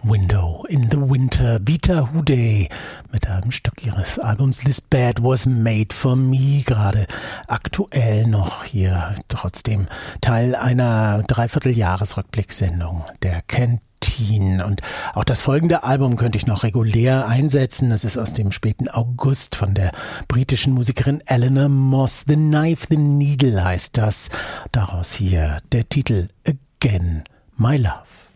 Window in the Winter, Beta Houday mit einem Stück ihres Albums This Bed Was Made For Me, gerade aktuell noch hier, trotzdem Teil einer Dreivierteljahresrückblicksendung der Kantine. Und auch das folgende Album könnte ich noch regulär einsetzen. Es ist aus dem späten August von der britischen Musikerin Eleanor Moss. The Knife, the Needle heißt das. Daraus hier der Titel Again, My Love.